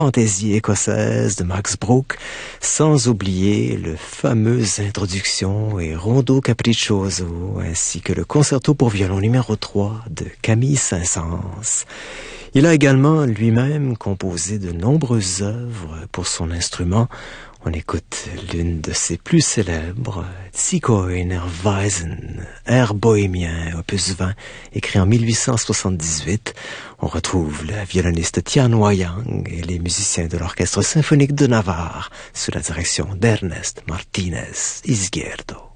Fantaisie écossaise de Max Bruch, sans oublier le fameuse introduction et rondo capriccioso, ainsi que le concerto pour violon numéro 3 de Camille Saint-Saëns. Il a également lui-même composé de nombreuses œuvres pour son instrument. On écoute l'une de ses plus célèbres, Zigeunerweisen, air bohémien, opus 20, écrit en 1878. On retrouve le violoniste Tian Wayang et les musiciens de l'Orchestre symphonique de Navarre sous la direction d'Ernest Martínez Izquierdo.